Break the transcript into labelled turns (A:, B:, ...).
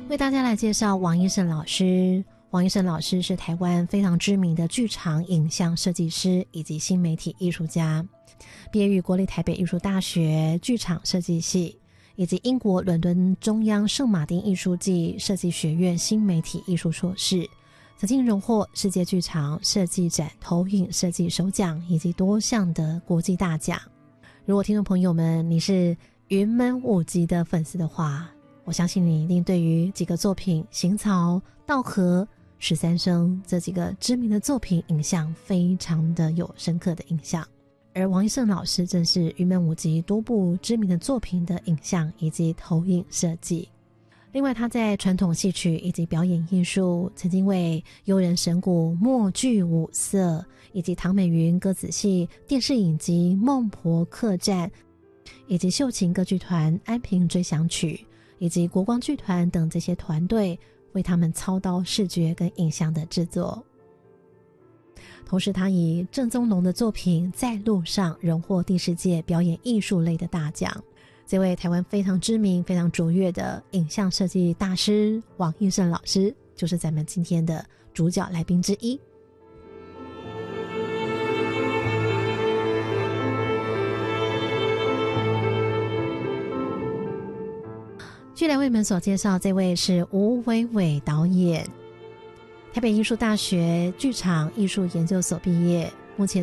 A: 为大家来介绍王一胜老师。王一胜老师是台湾非常知名的剧场影像设计师以及新媒体艺术家，毕业于国立台北艺术大学剧场设计系，以及英国伦敦中央圣马丁艺术暨设计学院新媒体艺术硕士，曾经荣获世界剧场设计展投影设计首奖以及多项的国际大奖。如果听众朋友们你是云门舞集的粉丝的话，我相信你一定对于几个作品行草、稻荷、13声这几个知名的作品影像非常的有深刻的印象。而王一胜老师正是云门舞集多部知名的作品的影像以及投影设计。另外他在传统戏曲以及表演艺术曾经为悠人神谷默剧五色以及唐美云歌子戏电视影集孟婆客栈以及秀琴歌剧团安平追想曲以及国光剧团等这些团队为他们操刀视觉跟影像的制作。同时他以郑宗龙的作品在路上荣获第10届表演艺术类的大奖。这位台湾非常知名非常卓越的影像设计大师王一胜老师就是咱们今天的主角来宾之一。继续来为你们所介绍，这位是吴伟伟导演，台北艺术大学剧场艺术研究所毕业，